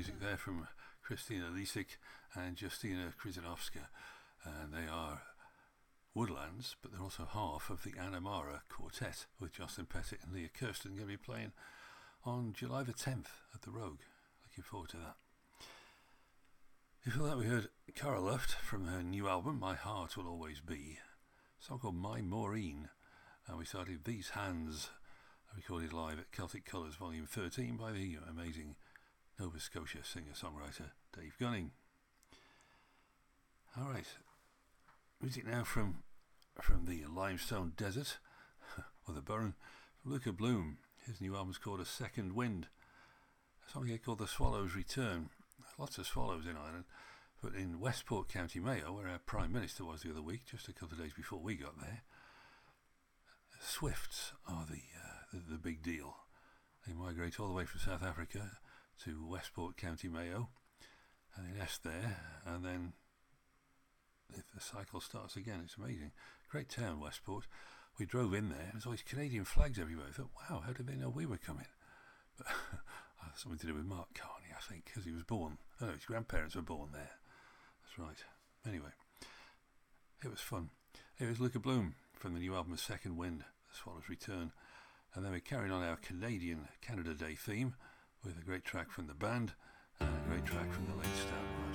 music there from Christina Lisik and Justina Krzyzanowska, and they are Woodlands, but they're also half of the Anamara Quartet with Jocelyn Pettit and Leah Kirsten going to be playing on July the 10th at the Rogue. Looking forward to that. Before that we heard Cara Luft from her new album My Heart Will Always Be, a song called My Maureen, and we started These Hands, recorded live at Celtic Colours Volume 13 by the amazing Nova Scotia singer-songwriter Dave Gunning. Alright, music now from the Limestone Desert, or the Burren, from Luca Bloom. His new album's called A Second Wind. A song here called The Swallows Return. Lots of swallows in Ireland, but in Westport, County Mayo, where our Prime Minister was the other week, just a couple of days before we got there, swifts are the big deal. They migrate all the way from South Africa to Westport, County Mayo, and they nest there, and then the cycle starts again. It's amazing. Great town, Westport. We drove in there, there's always Canadian flags everywhere. I thought, wow, how did they know we were coming? But something to do with Mark Carney, I think, because he was born. Oh, his grandparents were born there. That's right. Anyway, it was fun. It was Luca Bloom from the new album A Second Wind, The Swallows Return. And then we're carrying on our Canada Day theme with a great track from the band and a great track from the late Stan Rogers.